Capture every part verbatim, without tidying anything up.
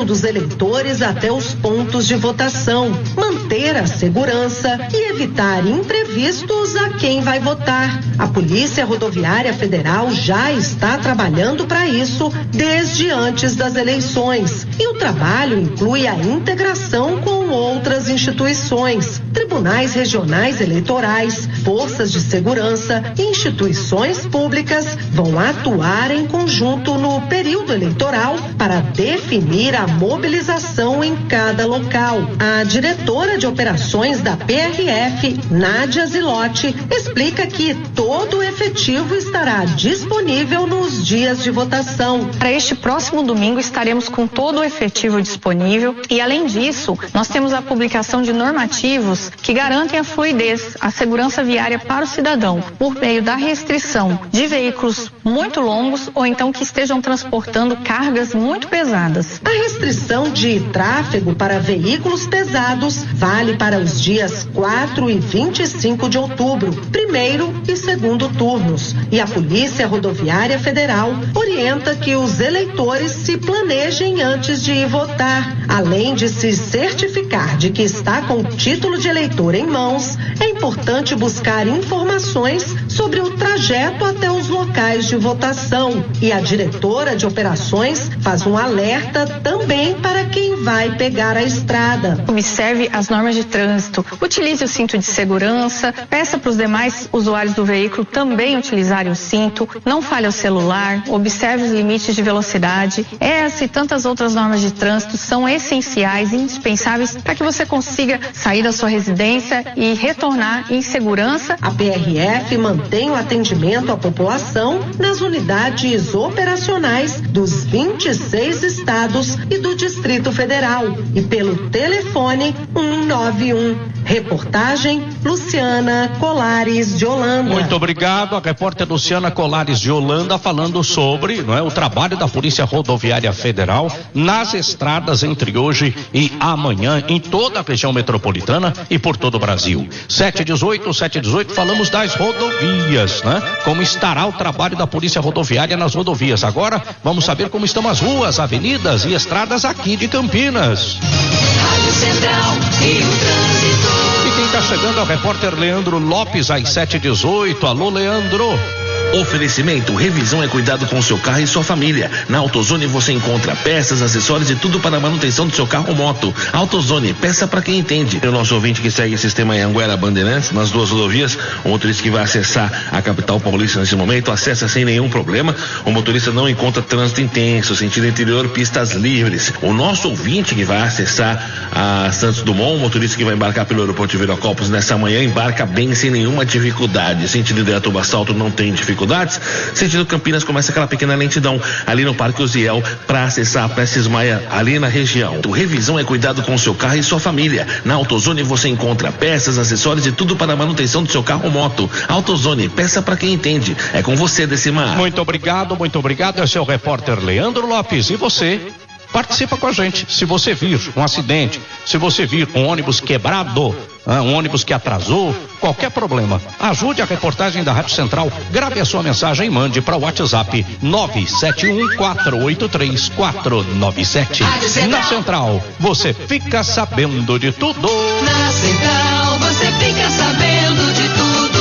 dos eleitores até os pontos de votação, manter a segurança e evitar imprevistos a quem vai votar. A Polícia Rodoviária Federal já está trabalhando para isso desde antes das eleições. E o trabalho inclui a integração com outras instituições, tribunais regionais eleitorais, forças de segurança e instituições públicas vão atuar em conjunto no período eleitoral para definir a mobilização em cada local. A diretora de operações da P R F, Nádia Zilotti, explica que todo o efetivo estará disponível nos dias de votação. Para este próximo domingo estaremos com todo o efetivo disponível e, além disso, nós temos a publicação de normativos que garantem a fluidez, a segurança viária para o cidadão, por meio da restrição de veículos muito longos ou então que estejam transportando cargas muito pesadas. A restrição de tráfego para veículos pesados vale para os dias quatro e vinte e cinco de outubro, primeiro e segundo turnos. E a Polícia Rodoviária Federal orienta que os eleitores se planejem antes de ir votar. Além de se certificar de que está com o título de eleitor em mãos, é importante buscar informações sobre o trajeto até os locais de votação. E a diretora de operações faz um alerta também para quem vai pegar a estrada. Observe as normas de trânsito, utilize o cinto de segurança, peça para os demais usuários do veículo também utilizarem o cinto, não fale o celular, observe os limites de velocidade. Essa e tantas outras normas de trânsito são essenciais e indispensáveis para que você consiga sair da sua residência e retornar em segurança. A P R F mantém o atendimento à população nas unidades operacionais dos vinte e seis estados e do Distrito Federal e pelo telefone um nove um. Reportagem Luciana Colares de Holanda. Muito obrigado, a repórter Luciana Colares de Holanda falando sobre, não é, o trabalho da Polícia Rodoviária Federal nas estradas entre hoje e amanhã em toda a região metropolitana e por todo o Brasil. sete e dezoito, sete e dezoito, falamos das rodovias, né? Como estará o trabalho da Polícia Rodoviária nas rodovias. Agora vamos saber como estão as ruas, avenidas e estradas aqui de Campinas. Rádio Central e o trânsito. E quem está chegando é o repórter Leandro Lopes às sete e dezoito. Alô, Leandro. Oferecimento, revisão é cuidado com o seu carro e sua família. Na AutoZone você encontra peças, acessórios e tudo para a manutenção do seu carro ou moto. AutoZone, peça para quem entende. O nosso ouvinte que segue o sistema Anhanguera Bandeirantes, nas duas rodovias, o motorista que vai acessar a capital paulista nesse momento, acessa sem nenhum problema. O motorista não encontra trânsito intenso, sentido interior, pistas livres. O nosso ouvinte que vai acessar a Santos Dumont, o motorista que vai embarcar pelo aeroporto de Viracopos nessa manhã, embarca bem sem nenhuma dificuldade. Sentido Indaiatuba Salto não tem dificuldade. Sentido Campinas começa aquela pequena lentidão ali no Parque Uziel para acessar a Prestes Maia ali na região. O revisão é cuidado com o seu carro e sua família. Na AutoZone você encontra peças, acessórios e tudo para a manutenção do seu carro ou moto. AutoZone, peça para quem entende. É com você, Decimar. Muito obrigado, muito obrigado. Esse é o repórter Leandro Lopes. E você? Participa com a gente. Se você vir um acidente, se você vir um ônibus quebrado, um ônibus que atrasou, qualquer problema, ajude a reportagem da Rádio Central. Grave a sua mensagem e mande para o WhatsApp nove sete um quatro oito três quatro nove sete. Na Central, você fica sabendo de tudo. Na Central, você fica sabendo de tudo.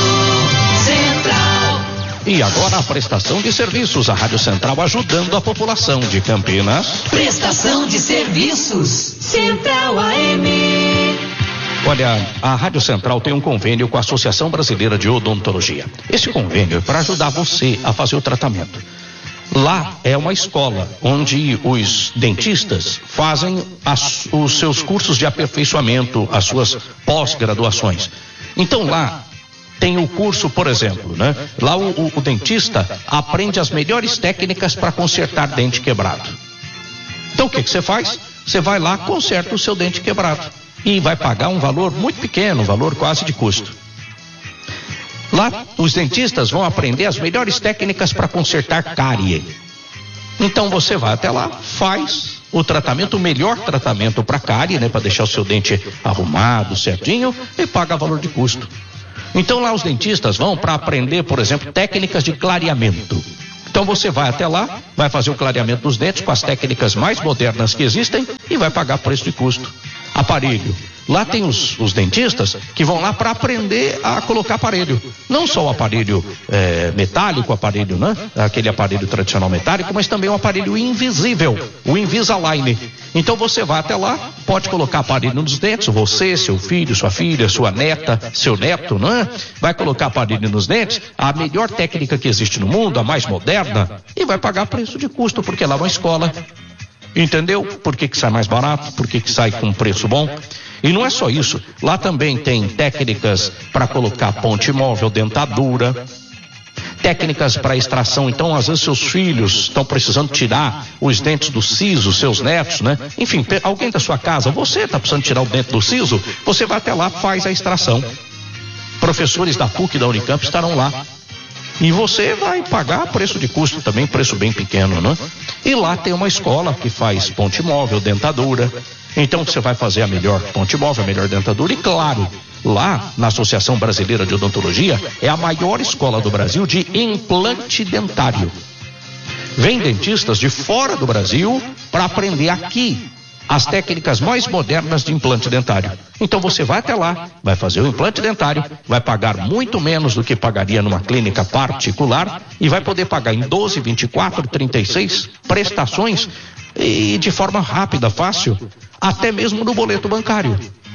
Central. E agora a prestação de serviços, a Rádio Central ajudando a população de Campinas. Prestação de serviços, Central A M. Olha, a Rádio Central tem um convênio com a Associação Brasileira de Odontologia. Esse convênio é para ajudar você a fazer o tratamento. Lá é uma escola onde os dentistas fazem as, os seus cursos de aperfeiçoamento, as suas pós-graduações. Então lá tem o curso, por exemplo, né? Lá o, o, o dentista aprende as melhores técnicas para consertar dente quebrado. Então o que que você faz? Você vai lá, conserta o seu dente quebrado e vai pagar um valor muito pequeno, um valor quase de custo. Lá os dentistas vão aprender as melhores técnicas para consertar cárie. Então você vai até lá, faz o tratamento, o melhor tratamento para cárie, né? Para deixar o seu dente arrumado, certinho, e paga valor de custo. Então lá os dentistas vão para aprender, por exemplo, técnicas de clareamento. Então você vai até lá, vai fazer o clareamento dos dentes com as técnicas mais modernas que existem e vai pagar preço de custo. Aparelho. Lá tem os, os dentistas que vão lá para aprender a colocar aparelho. Não só o aparelho é, metálico, aparelho, né? Aquele aparelho tradicional metálico, mas também o aparelho invisível, o Invisalign. Então você vai até lá, pode colocar aparelho nos dentes, você, seu filho, sua filha, sua neta, seu neto, né? Vai colocar aparelho nos dentes, a melhor técnica que existe no mundo, a mais moderna, e vai pagar preço de custo, porque lá é uma escola. Entendeu? Por que que sai mais barato? Por que que sai com preço bom? E não é só isso, lá também tem técnicas para colocar ponte móvel, dentadura, técnicas para extração. Então, às vezes seus filhos estão precisando tirar os dentes do siso, seus netos, né? Enfim, alguém da sua casa, você está precisando tirar o dente do siso, você vai até lá, faz a extração. Professores da P U C e da Unicamp estarão lá. E você vai pagar preço de custo também, preço bem pequeno, né? E lá tem uma escola que faz ponte móvel, dentadura. Então você vai fazer a melhor ponte móvel, a melhor dentadura. E claro, lá na Associação Brasileira de Odontologia é a maior escola do Brasil de implante dentário. Vem dentistas de fora do Brasil para aprender aqui as técnicas mais modernas de implante dentário. Então você vai até lá, vai fazer o implante dentário, vai pagar muito menos do que pagaria numa clínica particular e vai poder pagar em doze, vinte e quatro, trinta e seis prestações e de forma rápida, fácil, até mesmo no boleto bancário.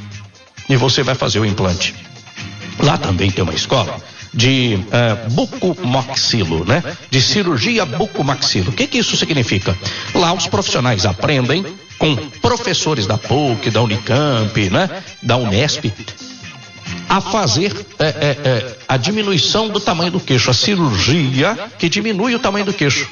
E você vai fazer o implante. Lá também tem uma escola de uh, bucomaxilo, né? De cirurgia bucomaxilo. O que que isso significa? Lá os profissionais aprendem com professores da P U C, da Unicamp, né? Da Unesp, a fazer é, é, é, a diminuição do tamanho do queixo, a cirurgia que diminui o tamanho do queixo.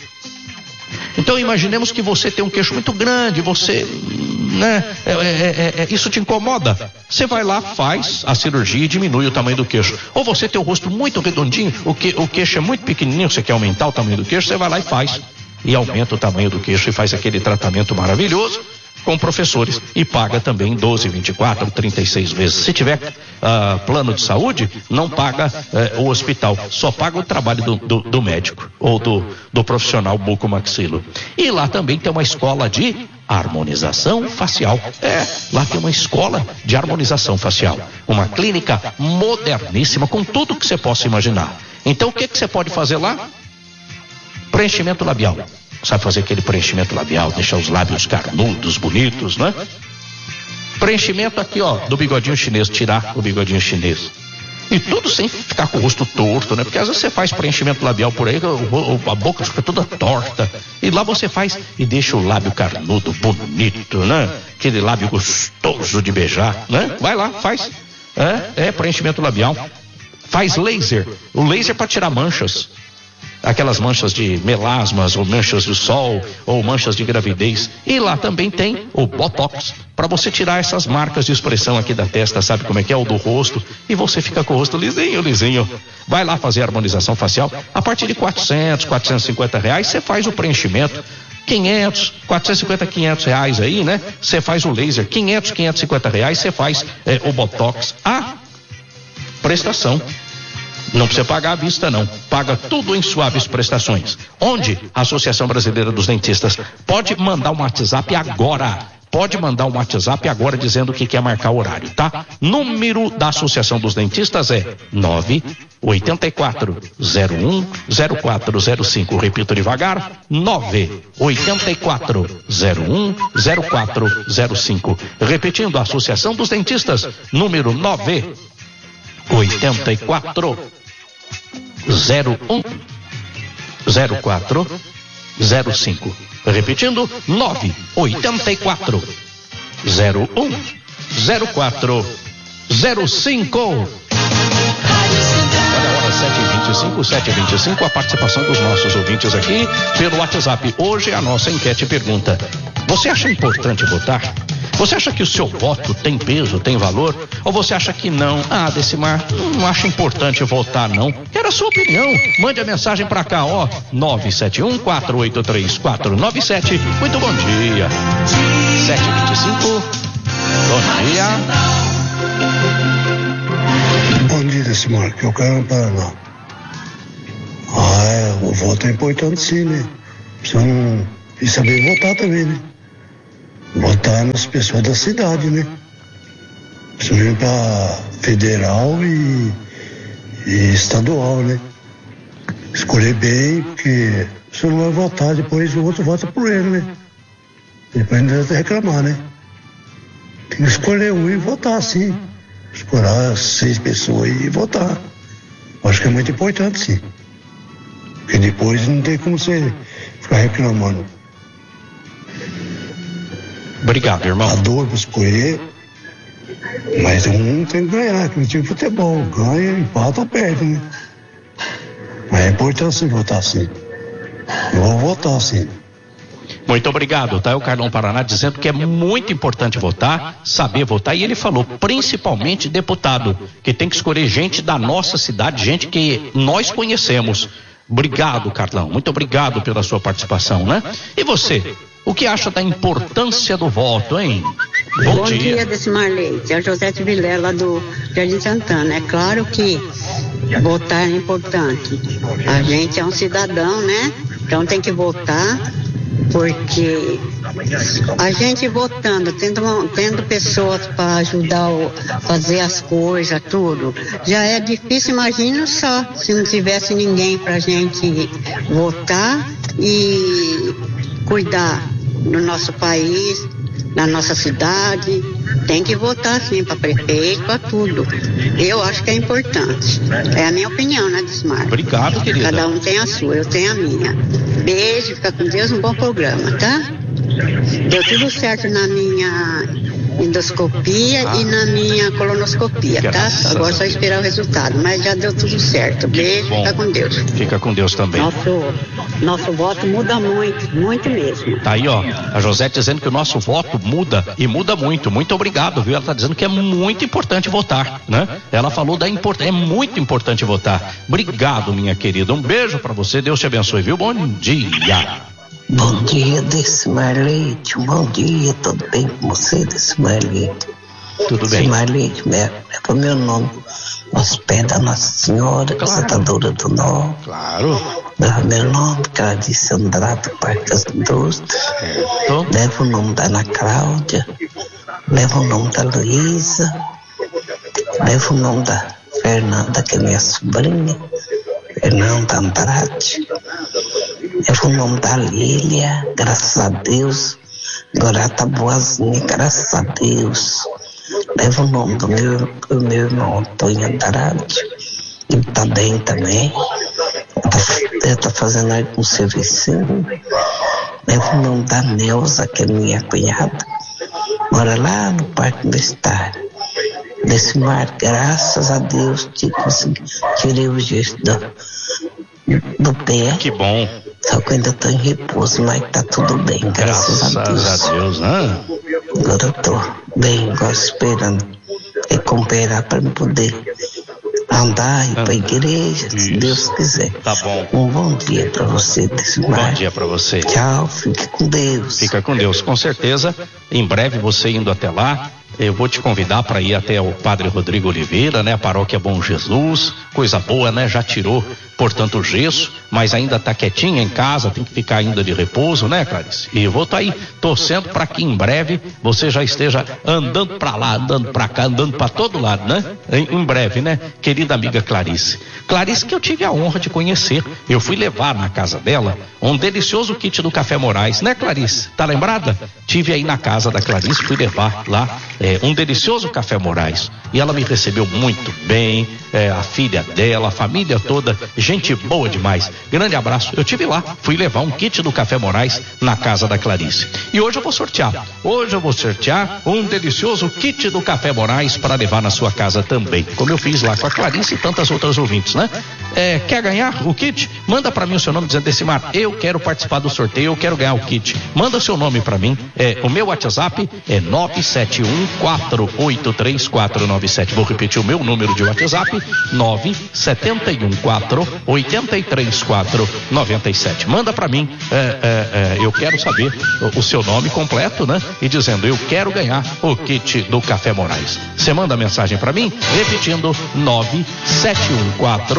Então imaginemos que você tem um queixo muito grande, você, né, é, é, é, isso te incomoda. Você vai lá, faz a cirurgia e diminui o tamanho do queixo. Ou você tem o rosto muito redondinho, o, que, o queixo é muito pequenininho, você quer aumentar o tamanho do queixo, você vai lá e faz. E aumenta o tamanho do queixo e faz aquele tratamento maravilhoso com professores e paga também doze, vinte e quatro, trinta e seis vezes. Se tiver uh, plano de saúde, não paga uh, o hospital, só paga o trabalho do, do, do médico ou do, do profissional bucomaxilo. E lá também tem uma escola de harmonização facial. É, lá tem uma escola de harmonização facial, uma clínica moderníssima com tudo que você possa imaginar. Então o que que você pode fazer lá? Preenchimento labial. Sabe fazer aquele preenchimento labial, deixar os lábios carnudos, bonitos, né? Preenchimento aqui, ó, do bigodinho chinês, tirar o bigodinho chinês. E tudo sem ficar com o rosto torto, né? Porque às vezes você faz preenchimento labial por aí, a boca fica toda torta. E lá você faz e deixa o lábio carnudo, bonito, né? Aquele lábio gostoso de beijar, né? Vai lá, faz. É, é preenchimento labial. Faz laser. O laser para tirar manchas. Aquelas manchas de melasmas, ou manchas do sol, ou manchas de gravidez. E lá também tem o Botox, para você tirar essas marcas de expressão aqui da testa, sabe como é que é? O do rosto, e você fica com o rosto lisinho, lisinho. Vai lá fazer a harmonização facial, a partir de quatrocentos, quatrocentos e cinquenta reais, você faz o preenchimento. quinhentos, quatrocentos e cinquenta, quinhentos reais aí, né? Você faz o laser, quinhentos, quinhentos e cinquenta reais, você faz é, o Botox. A prestação. Não precisa pagar à vista, não. Paga tudo em suaves prestações. Onde? A Associação Brasileira dos Dentistas. Pode mandar um WhatsApp agora. Pode mandar um WhatsApp agora dizendo que quer marcar o horário, tá? Número da Associação dos Dentistas é nove oito quatro zero um zero quatro zero cinco. Repito devagar, nove oito quatro zero um zero quatro zero cinco. Repetindo, a Associação dos Dentistas, número nove oito quatro zero um zero quatro zero cinco. Repetindo, nove oito quatro zero um zero quatro zero cinco. Olha a hora, sete e vinte e cinco, sete e vinte e cinco, a participação dos nossos ouvintes aqui pelo WhatsApp. Hoje a nossa enquete pergunta: você acha importante votar? Você acha que o seu voto tem peso, tem valor? Ou você acha que não? Ah, Decimar, não acha importante votar, não. Quero a sua opinião. Mande a mensagem pra cá, ó. nove sete um, quatro oito três, quatro nove sete. Muito bom dia. sete e vinte e cinco. Bom dia. Bom dia, Decimar, que eu quero um Paraná. Ah, é, o voto é importante sim, né? Precisa não... E saber votar também, né? Votar nas pessoas da cidade, né? Principalmente para federal e, e estadual, né? Escolher bem, porque você não vai votar, depois o outro vota por ele, né? Depois não deve reclamar, né? Tem que escolher um e votar, sim. Escolher seis pessoas e votar. Acho que é muito importante, sim. Porque depois não tem como você ficar reclamando. Obrigado, irmão. A dor para escolher, mas um tem que ganhar, que no time de futebol. Ganha, empata ou perde, né? Mas é importante você votar, sim. Eu vou votar, sim. Muito obrigado, tá? O Carlão Paraná dizendo que é muito importante votar, saber votar, e ele falou, principalmente deputado, que tem que escolher gente da nossa cidade, gente que nós conhecemos. Obrigado, Carlão, muito obrigado pela sua participação, né? E você, o que acha da importância do voto, hein? Bom, Bom dia. dia, Decimar Leite, é a Josete Vilela do Jardim Santana. É claro que votar é importante. A gente é um cidadão, né? Então tem que votar, porque a gente votando, tendo, tendo pessoas para ajudar a fazer as coisas, tudo, já é difícil. Imagina só se não tivesse ninguém para a gente votar e cuidar do nosso país, da nossa cidade. Tem que votar sim para prefeito, para tudo. Eu acho que é importante. É a minha opinião, né, Desmar? Obrigado, querida. Cada um tem a sua, eu tenho a minha. Beijo, fica com Deus, um bom programa, tá? Deu tudo certo na minha endoscopia ah. e na minha colonoscopia, Graças tá? Agora só esperar o resultado, mas já deu tudo certo. Beijo, fica com Deus. Fica com Deus também. Nosso, nosso voto muda muito, muito mesmo. Tá aí, ó, a Josete dizendo que o nosso voto muda, e muda muito. Muito obrigado, viu? Ela tá dizendo que é muito importante votar, né? Ela falou da importância, é muito importante votar. Obrigado, minha querida. Um beijo pra você, Deus te abençoe, viu? Bom dia. Bom dia, Decimar Leite. Bom dia, tudo bem com você, Decimar Leite? Tudo bem. Decimar Leite, leva meu nome aos pés da Nossa Senhora, claro. Visitadora do Nó. Claro. Leva meu nome, Clarice Andrade, do Parque das Indústrias. Certo. Leva o nome da Ana Cláudia. Leva o nome da Luísa. Leva o nome da Fernanda, que é minha sobrinha. Fernanda Andrade. Leva o nome da Lília, graças a Deus. Agora tá boazinha, graças a Deus. Leva o nome do meu, do meu irmão Antônio Andrade. Ele tá bem também. Ele tá fazendo algum servicinho. Leva o nome da Neuza, que é minha cunhada. Mora lá no Parque Universitário. Nesse mar, graças a Deus, tirei o gesto do, do pé. Que bom. Só que ainda tô em repouso, mas tá tudo bem, graças, graças a Deus. Graças a Deus, né? Agora eu tô bem, agora esperando recuperar para poder andar, ir ah, pra igreja, isso. Se Deus quiser. Tá bom. Um bom dia pra você, Decimar. Bom dia pra você. Tchau, fique com Deus. Fica com Deus, com certeza. Em breve você indo até lá, eu vou te convidar para ir até o Padre Rodrigo Oliveira, né? A paróquia Bom Jesus, coisa boa, né? Já tirou, portanto, o gesso, mas ainda tá quietinha em casa, tem que ficar ainda de repouso, né, Clarice? E eu vou estar tá aí torcendo para que em breve você já esteja andando para lá, andando para cá, andando para todo lado, né? Em, em breve, né? Querida amiga Clarice. Clarice que eu tive a honra de conhecer. Eu fui levar na casa dela um delicioso kit do Café Moraes, né, Clarice? Tá lembrada? Tive aí na casa da Clarice, fui levar lá é, um delicioso Café Moraes. E ela me recebeu muito bem, é, a filha dela, a família toda, gente boa demais. Grande abraço. Eu tive lá, fui levar um kit do Café Moraes na casa da Clarice. E hoje eu vou sortear. Hoje eu vou sortear um delicioso kit do Café Moraes para levar na sua casa também. Como eu fiz lá com a Clarice e tantas outras ouvintes, né? É, quer ganhar o kit? Manda para mim o seu nome dizendo: Decimar, eu quero participar do sorteio, eu quero ganhar o kit. Manda seu nome para mim. É, o meu WhatsApp é nove sete um quatro oito três quatro nove sete. Vou repetir o meu número de WhatsApp: nove sete um quatro oito três quatro nove sete. Manda para mim, é, é, é, eu quero saber o, o seu nome completo, né? E dizendo: eu quero ganhar o kit do Café Moraes. Você manda mensagem para mim repetindo: nove sete um quatro oito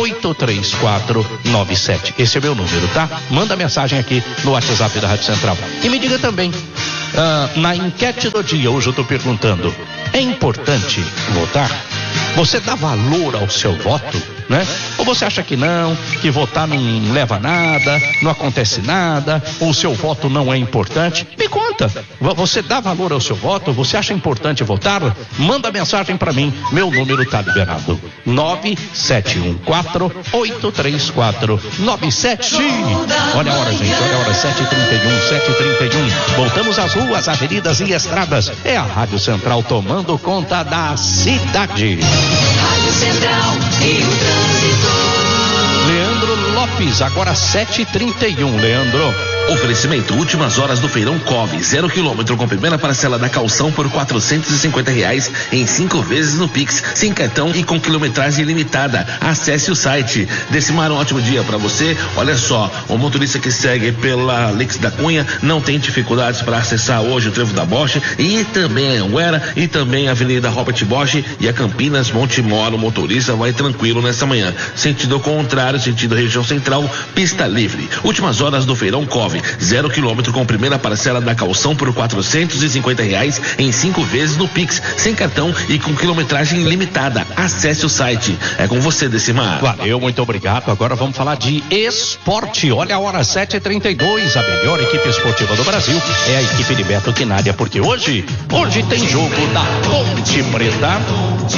oito três quatro nove sete. Esse é meu número, tá? Manda mensagem aqui no WhatsApp da Rádio Central. E me diga também, uh, na enquete do dia, hoje eu estou perguntando, é importante votar? Você dá valor ao seu voto, né? Ou você acha que não, que votar não leva a nada, não acontece nada, ou o seu voto não é importante? Me conta, você dá valor ao seu voto? Você acha importante votar? Manda mensagem para mim, meu número tá liberado, nove sete um quatro, oito três quatro nove sete. Olha a hora, gente, olha a hora, sete e trinta e um, sete e trinta e um. Voltamos às ruas, avenidas e estradas. É a Rádio Central tomando conta da cidade. Rádio Central e o trânsito. Leandro Lopes, agora sete e trinta e um, Leandro. Oferecimento, últimas horas do feirão Cove, zero quilômetro com primeira parcela da calção por quatrocentos e cinquenta reais em cinco vezes no Pix, sem cartão e com quilometragem ilimitada. Acesse o site. Decimar, um ótimo dia para você. Olha só, o motorista que segue pela Lix da Cunha não tem dificuldades para acessar hoje o trevo da Bosch e também a Anguera e também a Avenida Robert Bosch e a Campinas Montemoro. O motorista vai tranquilo nessa manhã. Sentido contrário, sentido região central, pista livre. Últimas horas do feirão Cove, zero quilômetro com primeira parcela da calção por quatrocentos e cinquenta reais em cinco vezes no Pix, sem cartão e com quilometragem ilimitada. Acesse o site. É com você, Decimar. Valeu, muito obrigado. Agora vamos falar de esporte. Olha a hora, sete e trinta e dois. A melhor equipe esportiva do Brasil é a equipe de Beto Quinária, porque hoje, hoje tem jogo da Ponte Preta.